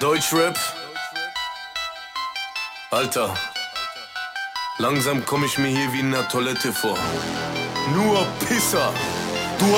Deutschrap. Alter, langsam komm ich mir hier wie in einer Toilette vor. Nur Pisser.